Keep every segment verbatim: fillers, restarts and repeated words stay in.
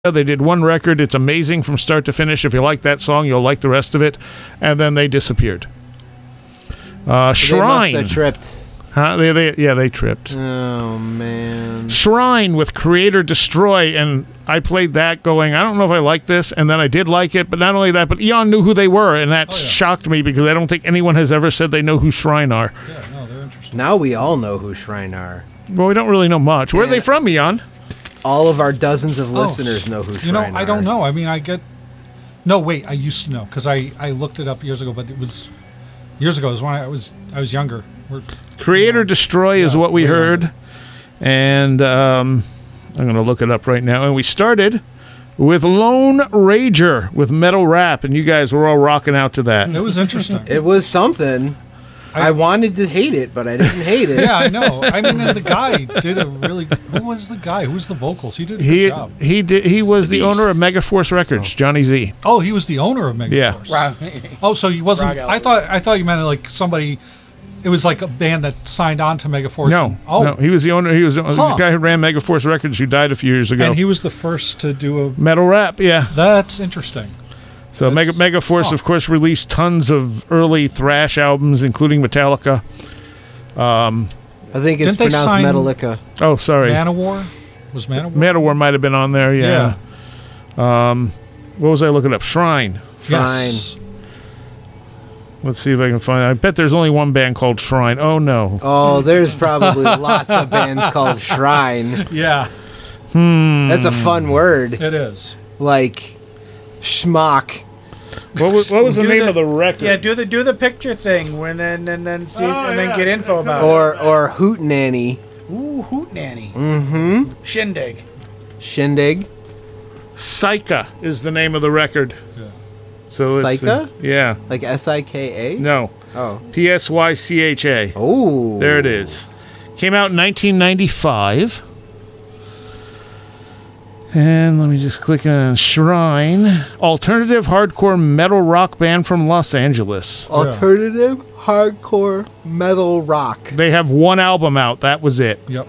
They did one record. It's amazing from start to finish. If you like that song, you'll like the rest of it. And then they disappeared. Uh, Shrine. They must have tripped. Huh? They, they, yeah, they tripped. Oh, man. Shrine with Creator Destroy. And I played that going, I don't know if I like this. And then I did like it. But not only that, but Eon knew who they were. And that oh, yeah. shocked me because I don't think anyone has ever said they know who Shrine are. Yeah, no, they're interesting. Now we all know who Shrine are. Well, we don't really know much. Where yeah. are they from, Eon? All of our dozens of oh, listeners know who Shrine You know, are. I don't know. I mean, I get... No, wait, I used to know, because I, I looked it up years ago, but it was... Years ago, it was when I was I was younger. We're, Creator you know, Destroy yeah, is what we heard. Younger. And um, I'm going to look it up right now. And we started with Lone Rager with Metal Rap, and you guys were all rocking out to that. It was interesting. It was something... I, I wanted to hate it, but I didn't hate it. Yeah, I know. I mean, and the guy did a really... Who was the guy? Who was the vocals? He did a he, good job. He did. He was the, the owner of Megaforce Records, oh. Johnny Z. Oh, he was the owner of Megaforce. Yeah. Right. Oh, so he wasn't... I thought I thought you meant like somebody... It was like a band that signed on to Megaforce. No, and, oh. no, he was the owner. He was the huh. guy who ran Megaforce Records who died a few years ago. And he was the first to do a... Metal Rap, yeah. That's interesting. So Mega Megaforce, huh. of course, released tons of early thrash albums, including Metallica. Um, I think it's pronounced Metallica. Oh, sorry. Manowar? Was Manowar? Manowar might have been on there, yeah. yeah. Um, what was I looking up? Shrine. Shrine. Yes. Let's see if I can find it. I bet there's only one band called Shrine. Oh, no. Oh, there's probably lots of bands called Shrine. Yeah. Hmm. That's a fun word. It is. Like... Schmuck. What was, what was the do name the, of the record? Yeah, do the do the picture thing when then and then see oh, and yeah. then get info about or, it. Or Hootenanny. Ooh, Hootenanny. Mm-hmm. Shindig. Shindig. Psycha is the name of the record. Yeah. So Psycha? It's, uh, yeah. Like S I K A? No. Oh. P S Y C H A. Oh. There it is. Came out in nineteen ninety-five. And let me just click on Shrine. Alternative hardcore metal rock band from Los Angeles. Alternative yeah. hardcore metal rock. They have one album out. That was it. Yep.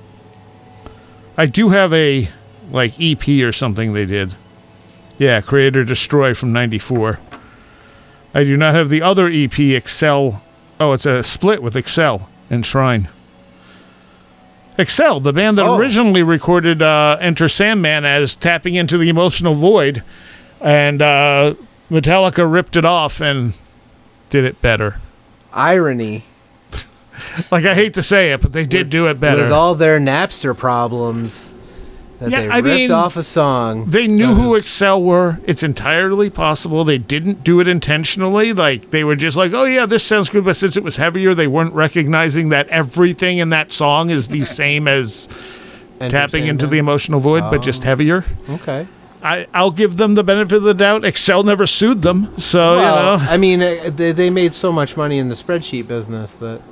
I do have a like E P or something they did. Yeah, Creator Destroy from ninety-four. I do not have the other E P, Excel. Oh, it's a split with Excel and Shrine. Excel, the band that oh. originally recorded uh, Enter Sandman as Tapping Into the Emotional Void, and uh, Metallica ripped it off and did it better. Irony. Like, I hate to say it, but they did with, do it better. With all their Napster problems, that yeah, they I ripped mean, off a song. They knew that who is... Excel were. It's entirely possible they didn't do it intentionally. Like, they were just like, oh, yeah, this sounds good. But since it was heavier, they weren't recognizing that everything in that song is the same as Tapping Into the Emotional Void, oh. but just heavier. Okay. I, I'll give them the benefit of the doubt. Excel never sued them. So, well, you know. I mean, they, they made so much money in the spreadsheet business that...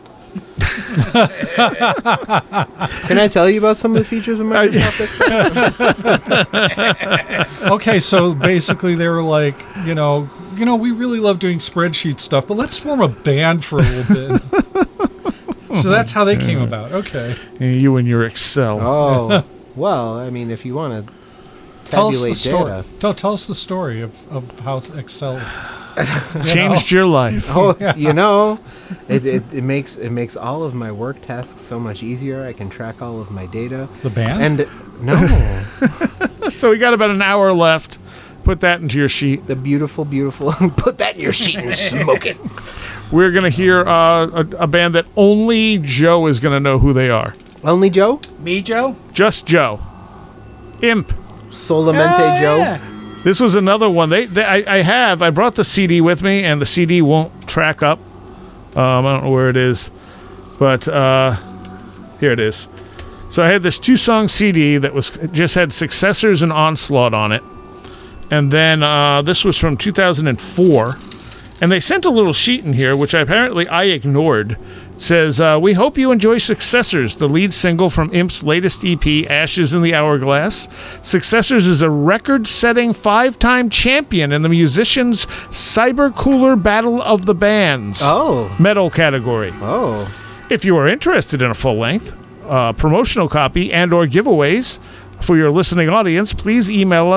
Can I tell you about some of the features of Microsoft Excel? Okay, so basically they were like, you know, you know, we really love doing spreadsheet stuff, but let's form a band for a little bit. So that's how they came about. Okay. You and your Excel. Oh, well, I mean, if you want to tell us the tabulate story. data. Don't tell us the story of, of how Excel changed know. your life. Oh, yeah. You know, it, it it makes it makes all of my work tasks so much easier. I can track all of my data. The band? And no. So we got about an hour left. Put that into your sheet. The beautiful, beautiful. Put that in your sheet and smoke it. We're going to hear uh, a, a band that only Joe is going to know who they are. Only Joe? Me, Joe? Just Joe. Imp. Solamente oh, Joe? Yeah. This was another one. They, they I, I have. I brought the C D with me, and the C D won't track up. Um, I don't know where it is. But uh, here it is. So I had this two-song C D that was just had Successors and Onslaught on it. And then uh, this was from two thousand four. And they sent a little sheet in here, which apparently I ignored. It says, uh, we hope you enjoy Successors, the lead single from Imp's latest E P, Ashes in the Hourglass. Successors is a record-setting five-time champion in the musician's Cyber Cooler Battle of the Bands oh. metal category. Oh. If you are interested in a full-length uh, promotional copy and or giveaways, for your listening audience, please email us